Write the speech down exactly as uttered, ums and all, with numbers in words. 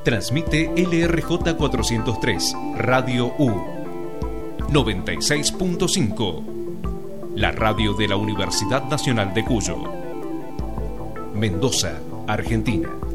Transmite L R J cuatrocientos tres, Radio U, noventa y seis punto cinco, la radio de la Universidad Nacional de Cuyo. Mendoza, Argentina.